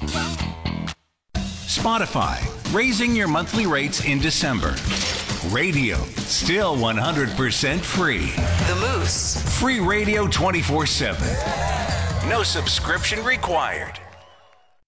Spotify, raising your monthly rates in December. Radio, still 100% free. The Moose. Free radio 24/7. No subscription required.